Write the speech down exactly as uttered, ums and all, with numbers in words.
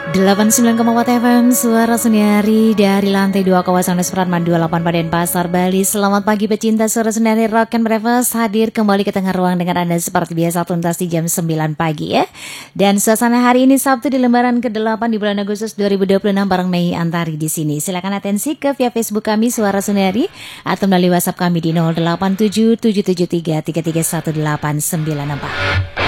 delapan puluh sembilan koma empat F M Suara Seniari dari lantai dua kawasan Supratman dua puluh delapan Paden Pasar Bali. Selamat pagi pecinta Suara Seniari Rock and Breakfast, hadir kembali ke tengah ruang dengan Anda seperti biasa tuntas di jam sembilan pagi ya. Dan suasana hari ini Sabtu di lembaran kedelapan di bulan Agustus dua ribu dua puluh enam bareng Mei Antari di sini. Silakan atensi ke via Facebook kami Suara Seniari atau melalui WhatsApp kami di nol delapan tujuh tujuh tujuh tiga tiga tiga satu delapan sembilan empat.